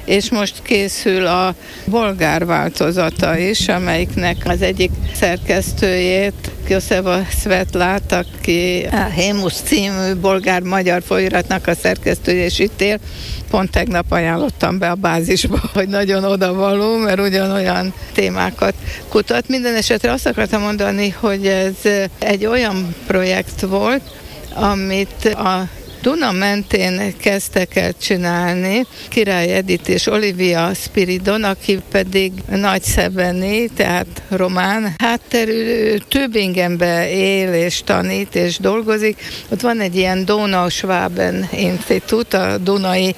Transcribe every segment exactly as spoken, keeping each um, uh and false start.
és most készül a bolgár változata is, amelyiknek az egyik szerkesztőjét, Koseva Svetlát, aki a Hémusz című bolgár-magyar folyóiratnak a szerkesztője, és itt él. Pont tegnap ajánlottam be a bázisba, hogy nagyon odavaló, mert ugyanolyan témákat kutat. Minden esetre azt akartam mondani, hogy ez egy olyan projekt volt, amit a Duna mentén kezdtek el csinálni Király Edith és Olivia Spiridon, aki pedig nagyszebeni, tehát román hátterű, Tübingenben él és tanít és dolgozik. Ott van egy ilyen Donauschwaben Institut, a dunai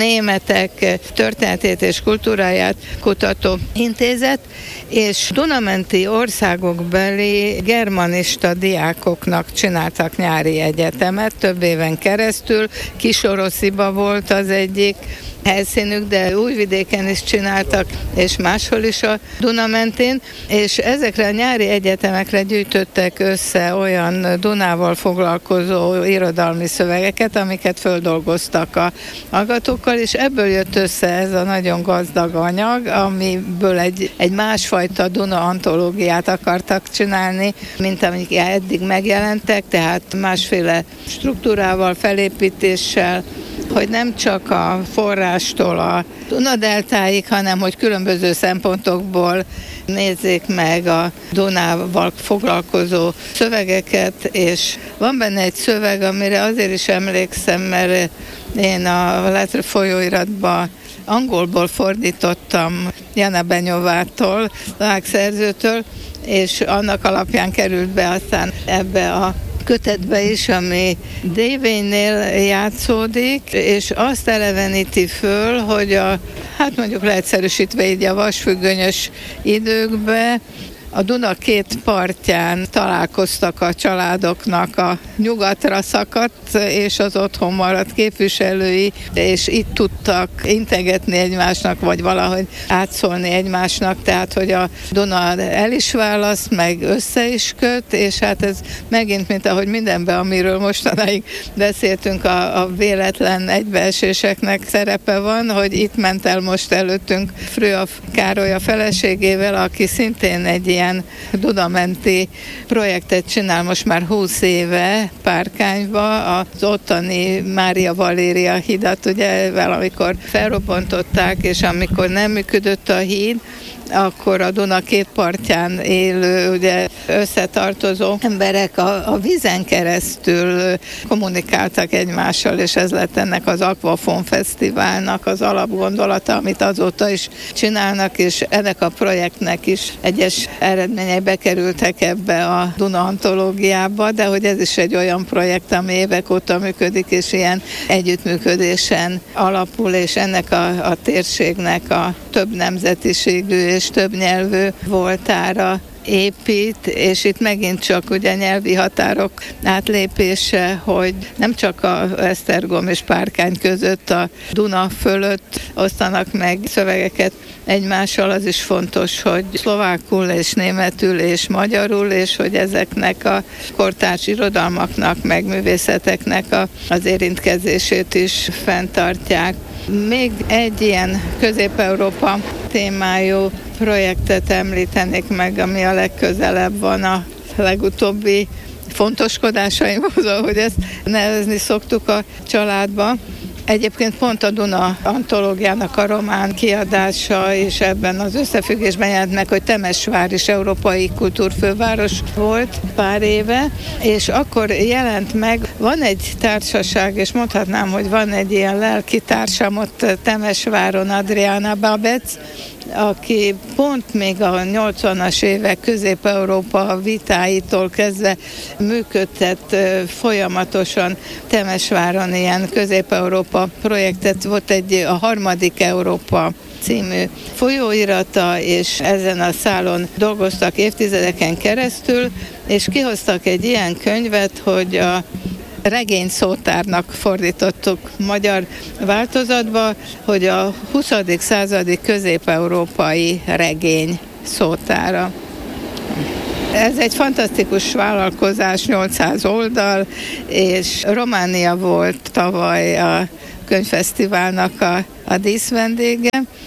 németek történetét és kultúráját kutató intézet, és dunamenti országokbeli germanista diákoknak csináltak nyári egyetemet több éven keresztül. Kisorosziba volt az egyik helyszínük, de Újvidéken is csináltak, és máshol is a Duna mentén, és ezekre a nyári egyetemekre gyűjtöttek össze olyan Dunával foglalkozó irodalmi szövegeket, amiket földolgoztak a hallgatókkal, és ebből jött össze ez a nagyon gazdag anyag, amiből egy, egy másfajta Duna antológiát akartak csinálni, mint amik eddig megjelentek, tehát másféle struktúrával, felépítéssel, hogy nem csak a forrástól a Duna-deltáig, hanem hogy különböző szempontokból nézzék meg a Dunával foglalkozó szövegeket, és van benne egy szöveg, amire azért is emlékszem, mert én a Lettre folyóiratba angolból fordítottam Jana Benyovától, szerzőtől, és annak alapján került be aztán ebbe a kötetbe is, ami Dévénynél játszódik, és azt eleveníti föl, hogy a, hát mondjuk leegyszerűsítve így a vasfüggönyös időkben a Duna két partján találkoztak a családoknak a nyugatra szakadt és az otthon maradt képviselői, és itt tudtak integetni egymásnak, vagy valahogy átszólni egymásnak, tehát hogy a Duna el is választ, meg össze is köt, és hát ez megint, mint ahogy mindenben, amiről mostanáig beszéltünk, a, a véletlen egybeeséseknek szerepe van, hogy itt ment el most előttünk Früh Károly a feleségével, aki szintén egy ilyen dunamenti projektet csinál most már húsz éve Párkányba, az ottani Mária Valéria hidat, ugye valamikor felrobbantották, és amikor nem működött a híd, akkor a Duna két partján élő, ugye összetartozó emberek a, a vízen keresztül kommunikáltak egymással, és ez lett ennek az Aquafon Fesztiválnak az alapgondolata, amit azóta is csinálnak, és ennek a projektnek is egyes eredményei bekerültek ebbe a Duna antológiába, de hogy ez is egy olyan projekt, ami évek óta működik, és ilyen együttműködésen alapul, és ennek a, a térségnek a több nemzetiségű és több nyelvű voltára épít, és itt megint csak ugye nyelvi határok átlépése, hogy nem csak a Esztergom és Párkány között, a Duna fölött osztanak meg szövegeket egymással, az is fontos, hogy szlovákul és németül és magyarul, és hogy ezeknek a kortárs irodalmaknak, meg művészeteknek a, az érintkezését is fenntartják. Még egy ilyen Közép-Európa témájú projektet említenék meg, ami a legközelebb van a legutóbbi fontoskodásaimhoz, ahogy ezt nevezni szoktuk a családba. Egyébként pont a Duna antológiának a román kiadása, és ebben az összefüggésben jelent meg, hogy Temesvár is európai kultúrfőváros volt pár éve, és akkor jelent meg, van egy társaság, és mondhatnám, hogy van egy ilyen lelki társam ott Temesváron, Adriana Babec, aki pont még a nyolcvanas évek Közép-Európa vitáitól kezdve működtet folyamatosan Temesváron ilyen Közép-Európa projektet. Volt egy a harmadik Európa című folyóirata, és ezen a szálon dolgoztak évtizedeken keresztül, és kihoztak egy ilyen könyvet, hogy a regény szótárnak fordítottuk magyar változatba, hogy a huszadik századi közép-európai regény szótára. Ez egy fantasztikus vállalkozás, nyolcszáz oldal, és Románia volt tavaly a könyvfesztiválnak a a díszvendége,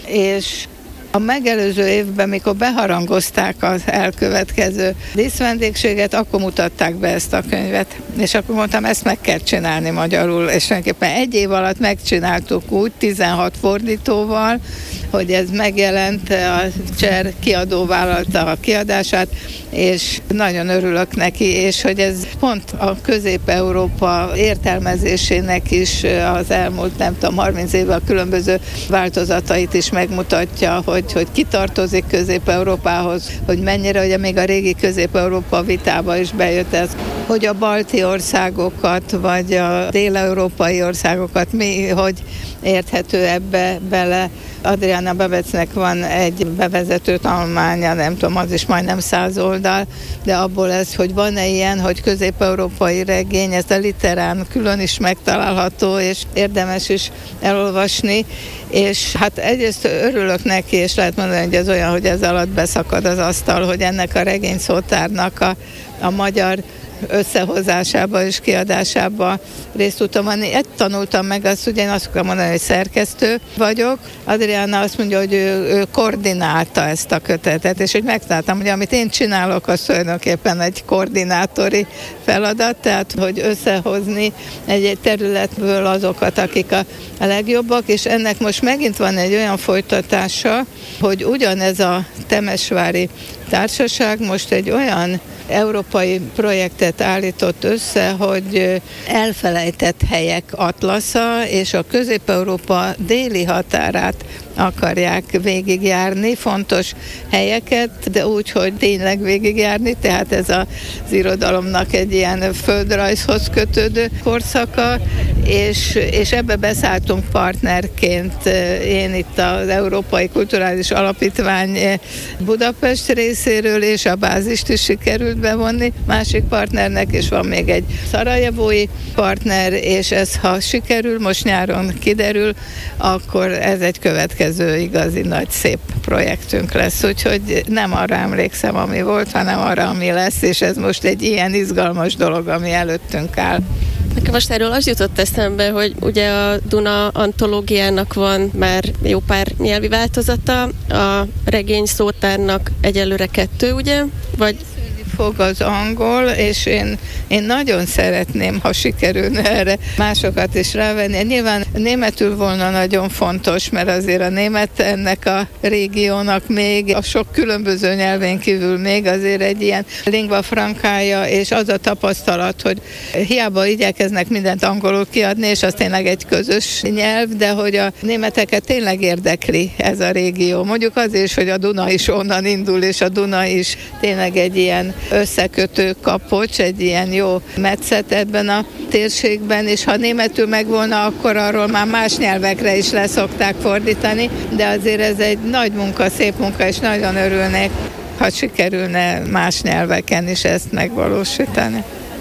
és a megelőző évben, mikor beharangozták az elkövetkező díszvendégséget, akkor mutatták be ezt a könyvet. És akkor mondtam, ezt meg kell csinálni magyarul, és tulajdonképpen egy év alatt megcsináltuk úgy, tizenhat fordítóval, hogy ez megjelent, a Cser kiadó vállalta a kiadását, és nagyon örülök neki, és hogy ez pont a Közép-Európa értelmezésének is az elmúlt, nem tudom, harminc évvel különböző változatait is megmutatja, hogy, hogy kitartozik Közép-Európához, hogy mennyire, ugye még a régi Közép-Európa vitába is bejött ez, hogy a balti országokat, vagy a dél-európai országokat mi, hogy érthető ebbe bele. Adriana Bebecnek van egy bevezető tanulmánya, nem tudom, az is majdnem száz oldal, de abból ez, hogy van-e ilyen, hogy közép-európai regény, ez a literán külön is megtalálható, és érdemes is elolvasni, és hát egyrészt örülök neki, és lehet mondani, hogy ez olyan, hogy ez alatt beszakad az asztal, hogy ennek a regényszótárnak a, a magyar összehozásába és kiadásába részt tudtam venni. Ezt tanultam meg, azt ugye én azt akarom mondani, hogy szerkesztő vagyok. Adriana azt mondja, hogy ő, ő koordinálta ezt a kötetet, és hogy megtaláltam, hogy amit én csinálok, az tulajdonképpen egy koordinátori feladat, tehát hogy összehozni egy területből azokat, akik a, a legjobbak, és ennek most megint van egy olyan folytatása, hogy ugyanez a Temesvári Társaság most egy olyan európai projektet állított össze, hogy elfelejtett helyek atlasza, és a Közép-Európa déli határát akarják végigjárni, fontos helyeket, de úgy, hogy tényleg végigjárni, tehát ez az irodalomnak egy ilyen földrajzhoz kötődő korszaka, és, és ebbe beszálltunk partnerként. Én itt az Európai Kulturális Alapítvány Budapest részéről, és a bázist is sikerült bevonni másik partnernek, és van még egy szarajevói partner, és ez, ha sikerül, most nyáron kiderül, akkor ez egy következő igazi nagy szép projektünk lesz, úgyhogy nem arra emlékszem, ami volt, hanem arra, ami lesz, és ez most egy ilyen izgalmas dolog, ami előttünk áll. Nekem most erről az jutott eszembe, hogy ugye a Duna antológiának van már jó pár nyelvi változata, a regény szótárnak egyelőre kettő, ugye? Vagy fog az angol, és én, én nagyon szeretném, ha sikerülne erre másokat is rávenni. Nyilván németül volna nagyon fontos, mert azért a német ennek a régiónak még a sok különböző nyelvén kívül még azért egy ilyen lingua frankája, és az a tapasztalat, hogy hiába igyekeznek mindent angolul kiadni, és az tényleg egy közös nyelv, de hogy a németeket tényleg érdekli ez a régió. Mondjuk az is, hogy a Duna is onnan indul, és a Duna is tényleg egy ilyen összekötő kapocs, egy ilyen jó metszet ebben a térségben, és ha németül megvolna, akkor arról már más nyelvekre is leszokták fordítani, de azért ez egy nagy munka, szép munka, és nagyon örülnék, ha sikerülne más nyelveken is ezt megvalósítani.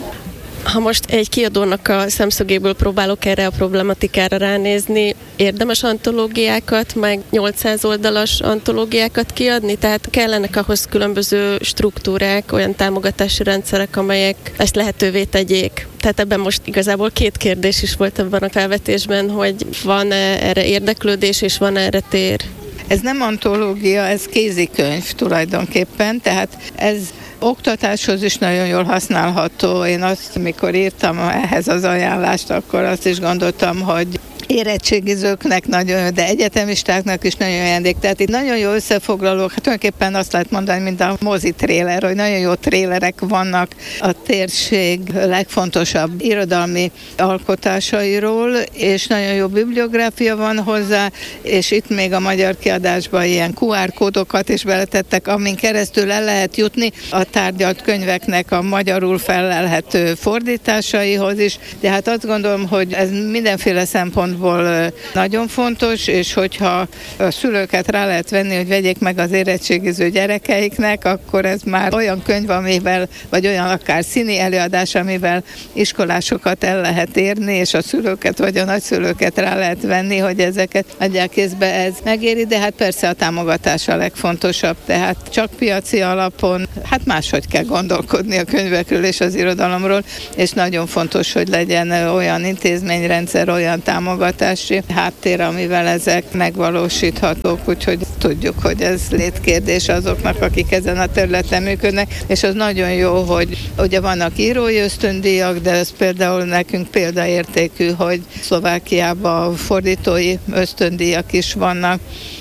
Ha most egy kiadónak a szemszögéből próbálok erre a problematikára ránézni, érdemes antológiákat, meg nyolcszáz oldalas antológiákat kiadni? Tehát kellenek ahhoz különböző struktúrák, olyan támogatási rendszerek, amelyek ezt lehetővé tegyék. Tehát ebben most igazából két kérdés is volt ebben a felvetésben, hogy van erre érdeklődés, és van erre tér? Ez nem antológia, ez kézikönyv tulajdonképpen, tehát ez oktatáshoz is nagyon jól használható. Én azt, mikor írtam ehhez az ajánlást, akkor azt is gondoltam, hogy érettségizőknek nagyon jó, de egyetemistáknak is nagyon ajándék. Tehát itt nagyon jó összefoglalók, hát tulajdonképpen azt lehet mondani, mint a mozi tréler, hogy nagyon jó trélerek vannak a térség legfontosabb irodalmi alkotásairól, és nagyon jó bibliográfia van hozzá, és itt még a magyar kiadásban ilyen kú er kódokat is beletettek, amin keresztül el lehet jutni a tárgyalt könyveknek a magyarul felelhető fordításaihoz is. De hát azt gondolom, hogy ez mindenféle szempont nagyon fontos, és hogyha a szülőket rá lehet venni, hogy vegyék meg az érettségiző gyerekeiknek, akkor ez már olyan könyv, amivel, vagy olyan akár színi előadás, amivel iskolásokat el lehet érni, és a szülőket vagy a nagyszülőket rá lehet venni, hogy ezeket adják kézbe, ez megéri, de hát persze a támogatás a legfontosabb, tehát csak piaci alapon, hát máshogy kell gondolkodni a könyvekről és az irodalomról, és nagyon fontos, hogy legyen olyan intézményrendszer, olyan támogatás, támogatási háttér, amivel ezek megvalósíthatók, úgyhogy tudjuk, hogy ez létkérdés azoknak, akik ezen a területen működnek, és az nagyon jó, hogy ugye vannak írói ösztöndíjak, de ez például nekünk példaértékű, hogy Szlovákiában fordítói ösztöndíjak is vannak,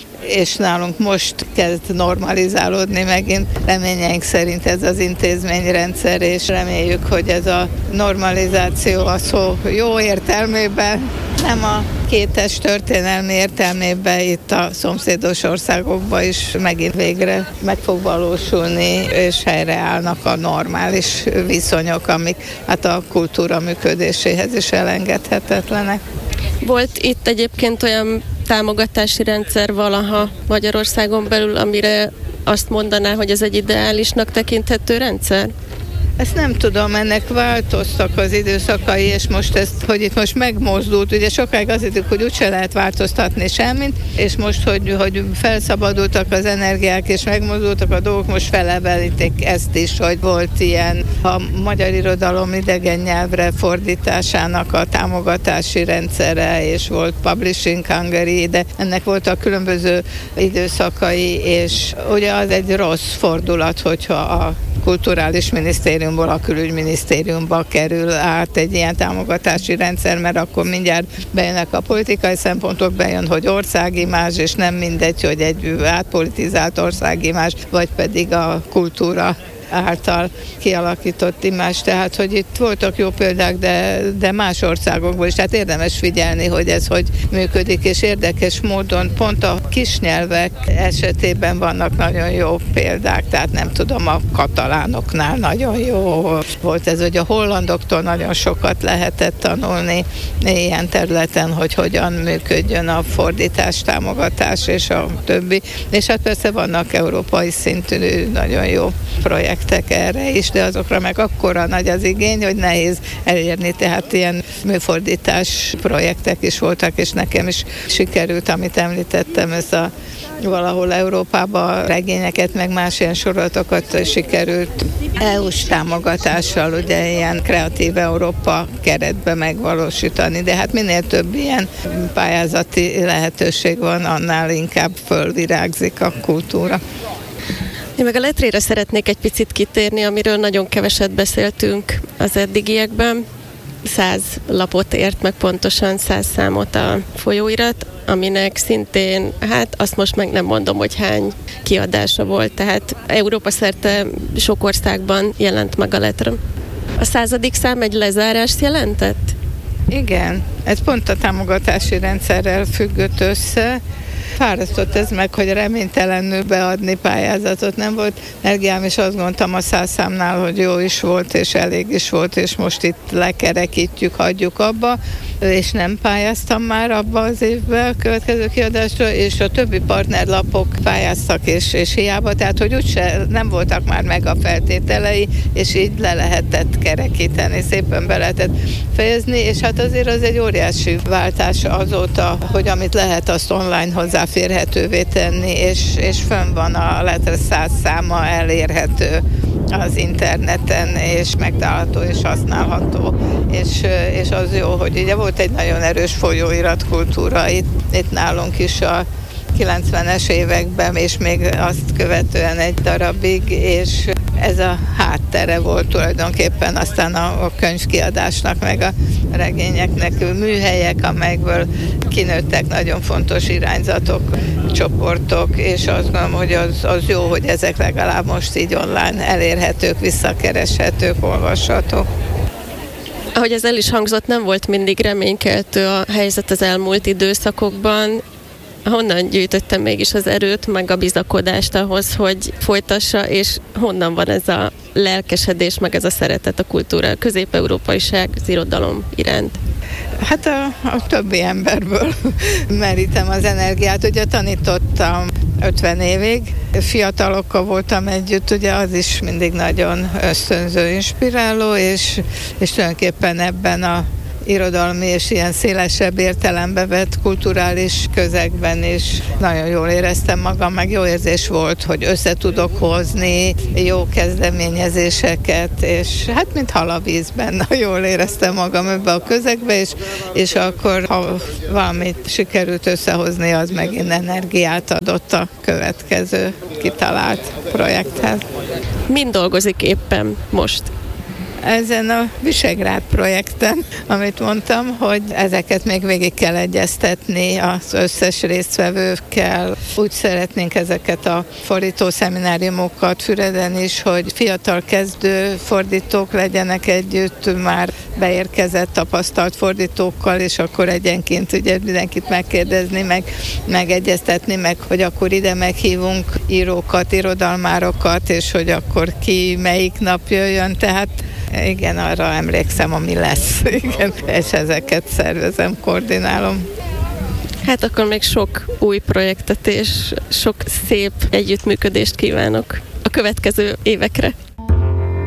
és nálunk most kezd normalizálódni megint. Reményeink szerint ez az intézményrendszer, és reméljük, hogy ez a normalizáció a szó jó értelmében, nem a kétes történelmi értelmében itt a szomszédos országokban is megint végre meg fog valósulni, és helyreállnak a normális viszonyok, amik hát a kultúra működéséhez is elengedhetetlenek. Volt itt egyébként olyan támogatási rendszer valaha Magyarországon belül, amire azt mondaná, hogy ez egy ideálisnak tekinthető rendszer? Ezt nem tudom, ennek változtak az időszakai, és most ezt, hogy itt most megmozdult, ugye sokáig azt hittük, hogy úgyse lehet változtatni semmit, és most, hogy, hogy felszabadultak az energiák, és megmozdultak a dolgok, most felemelítik ezt is, hogy volt ilyen a magyar irodalom idegen nyelvre fordításának a támogatási rendszere, és volt Publishing Hungary, de ennek voltak különböző időszakai, és ugye az egy rossz fordulat, hogyha a kulturális minisztériumból a külügyminisztériumba kerül át egy ilyen támogatási rendszer, mert akkor mindjárt bejönnek a politikai szempontok, bejön, hogy országimázs, és nem mindegy, hogy egy átpolitizált országimázs, vagy pedig a kultúra által kialakított imázs, tehát hogy itt voltak jó példák, de, de más országokból is, tehát érdemes figyelni, hogy ez hogy működik, és érdekes módon pont a kisnyelvek esetében vannak nagyon jó példák, tehát nem tudom, a katalánoknál nagyon jó volt ez, hogy a hollandoktól nagyon sokat lehetett tanulni ilyen területen, hogy hogyan működjön a fordítás, támogatás és a többi, és hát persze vannak európai szintű nagyon jó projektek erre is, de azokra meg akkora nagy az igény, hogy nehéz elérni, tehát ilyen műfordítás projektek is voltak, és nekem is sikerült, amit említettem, ez a valahol Európában regényeket, meg más ilyen sorozatokat sikerült é u-s támogatással, ugye ilyen Kreatív Európa keretbe megvalósítani, de hát minél több ilyen pályázati lehetőség van, annál inkább fölvirágzik a kultúra. Én meg a letrére szeretnék egy picit kitérni, amiről nagyon keveset beszéltünk az eddigiekben. Száz lapot ért meg, pontosan száz számot a folyóirat, aminek szintén, hát azt most meg nem mondom, hogy hány kiadása volt, tehát Európa szerte sok országban jelent meg a letra. A századik szám egy lezárást jelentett? Igen, ez pont a támogatási rendszerrel függött össze. Fárasztott ez meg, hogy reménytelenül beadni pályázatot. Nem volt energiám, és azt gondoltam a száz számnál, hogy jó is volt, és elég is volt, és most itt lekerekítjük, hagyjuk abba, és nem pályáztam már abba az évben a következő kiadásra, és a többi partnerlapok pályáztak, és, és hiába, tehát hogy úgyse nem voltak már meg a feltételei, és így le lehetett kerekíteni, szépen be lehetett fejezni, és hát azért az egy óriási váltás azóta, hogy amit lehet, azt online hozzáférhetővé tenni, és, és fönn van a letra száz száma elérhető az interneten, és megtalálható és használható, és, és az jó, hogy ugye volt egy nagyon erős folyóiratkultúra itt, itt nálunk is a kilencvenes években, és még azt követően egy darabig, és ez a háttere volt tulajdonképpen aztán a, a könyvkiadásnak, meg a regényeknek műhelyek, amelyekből kinőttek nagyon fontos irányzatok, csoportok, és azt gondolom, hogy az, az jó, hogy ezek legalább most így online elérhetők, visszakereshetők, olvashatók. Ahogy ez el is hangzott, nem volt mindig reménykeltő a helyzet az elmúlt időszakokban. Honnan gyűjtöttem mégis az erőt, meg a bizakodást ahhoz, hogy folytassa, és honnan van ez a lelkesedés, meg ez a szeretet a kultúra, a közép-európaiság, az irodalom iránt? Hát a, a többi emberből merítem az energiát. Ugye tanítottam ötven évig, fiatalokkal voltam együtt, ugye az is mindig nagyon ösztönző, inspiráló, és, és tulajdonképpen ebben a irodalmi és ilyen szélesebb értelembe vett kulturális közegben is nagyon jól éreztem magam, meg jó érzés volt, hogy össze tudok hozni jó kezdeményezéseket, és hát mint hal a vízben, jól éreztem magam ebbe a közegbe, és, és akkor, ha valamit sikerült összehozni, az megint energiát adott a következő kitalált projekthez. Mind dolgozik éppen most? Ezen a Visegrád projekten, amit mondtam, hogy ezeket még végig kell egyeztetni az összes résztvevőkkel. Úgy szeretnénk ezeket a fordító szemináriumokat Füreden is, hogy fiatal kezdő fordítók legyenek együtt, már beérkezett tapasztalt fordítókkal, és akkor egyenként ugye mindenkit megkérdezni, meg, megegyeztetni, meg hogy akkor ide meghívunk írókat, irodalmárokat, és hogy akkor ki melyik nap jöjjön, tehát igen, arra emlékszem, ami lesz, igen, és ezeket szervezem, koordinálom. Hát akkor még sok új projektet és sok szép együttműködést kívánok a következő évekre.